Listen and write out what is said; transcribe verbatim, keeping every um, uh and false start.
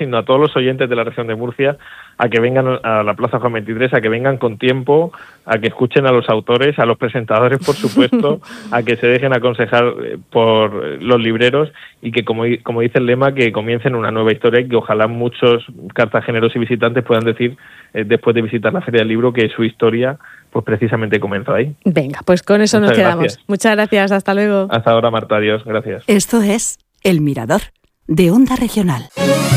sino a todos los oyentes de la región de Murcia a que vengan a la Plaza Juan veintitrés, a que vengan con tiempo, a que escuchen a los autores, a los presentadores, por supuesto, a que se dejen aconsejar por los libreros y que, como, como dice el lema, que comiencen una nueva historia y que ojalá muchos cartageneros y visitantes puedan decir, eh, después de visitar la Feria del Libro, que su historia pues precisamente comenzó ahí. Venga, pues con eso Muchas nos quedamos. gracias. Muchas gracias, hasta luego. Hasta ahora, Marta, adiós, gracias. Esto es El Mirador, de Onda Regional.